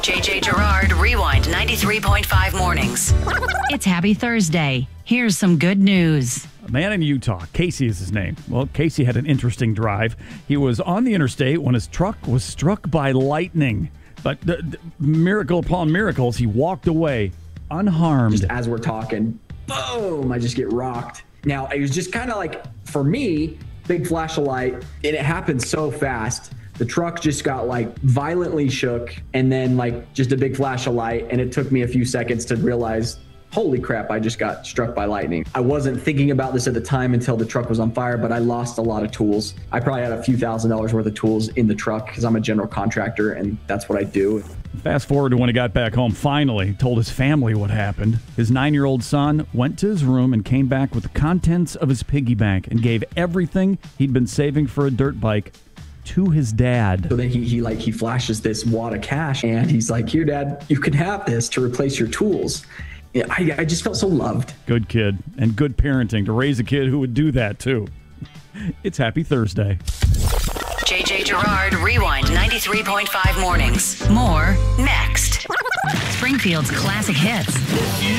JJ Gerard, Rewind 93.5 mornings. It's Happy Thursday. Here's some good news. A man in Utah, Casey is his name. Well, Casey had an interesting drive. He was on the interstate when his truck was struck by lightning. But miracle upon miracles, he walked away unharmed. Just as we're talking, boom, I just get rocked. Now, it was just kind of like, for me, big flash of light, and it happened so fast. The truck just got like violently shook, and then like just a big flash of light, and it took me a few seconds to realize, holy crap, I just got struck by lightning. I wasn't thinking about this at the time until the truck was on fire, but I lost a lot of tools. I probably had a few $1,000s worth of tools in the truck because I'm a general contractor and that's what I do. Fast forward to when he got back home, finally told his family what happened. His 9-year-old son went to his room and came back with the contents of his piggy bank and gave everything he'd been saving for a dirt bike to his dad. So then he flashes this wad of cash and he's like, here, Dad, you can have this to replace your tools. I just felt so loved. Good kid and good parenting to raise a kid who would do that too. It's Happy Thursday. JJ Gerard, Rewind 93.5 mornings. More next. Springfield's classic hits.